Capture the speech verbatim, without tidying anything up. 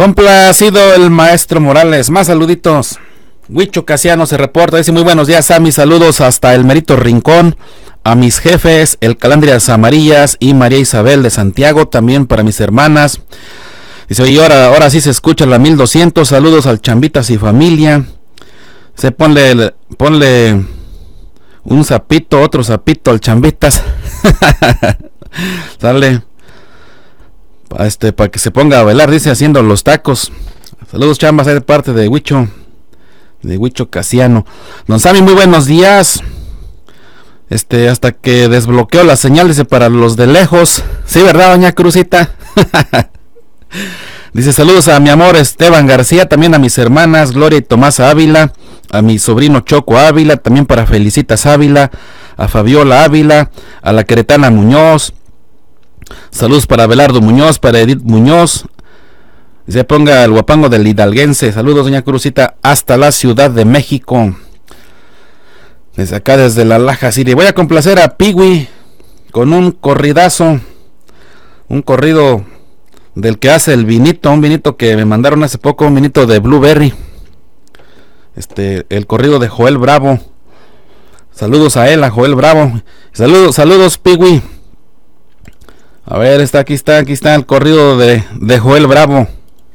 Complacido el maestro Morales, más saluditos. Huicho Casiano se reporta, dice muy buenos días a mis saludos hasta el Merito Rincón, a mis jefes, el Calandrias Amarillas y María Isabel de Santiago, también para mis hermanas. Dice, oye, ahora, ahora sí se escucha la mil doscientos, saludos al Chambitas y familia. Se ponle, ponle un sapito, otro sapito al Chambitas. Sale. Este, para que se ponga a bailar, dice, haciendo los tacos. Saludos, chambas, de parte de Huicho, de Huicho Casiano. Don Sammy, muy buenos días. Este, hasta que desbloqueo la señal, dice, para los de lejos. Sí, ¿verdad, doña Cruzita? Dice, saludos a mi amor Esteban García, también a mis hermanas Gloria y Tomás Ávila, a mi sobrino Choco Ávila, también para Felicitas Ávila, a Fabiola Ávila, a la queretana Muñoz. Saludos para Belardo Muñoz, para Edith Muñoz. Se ponga el guapango del hidalguense. Saludos, doña Cruzita, hasta la Ciudad de México. Desde acá, desde la Laja City. Voy a complacer a Piwi con un corridazo. Un corrido del que hace el vinito. Un vinito que me mandaron hace poco. Un vinito de Blueberry. Este, el corrido de Joel Bravo. Saludos a él, a Joel Bravo. Saludos, saludos, Piwi. A ver, está aquí está, aquí está el corrido de, de Joel Bravo.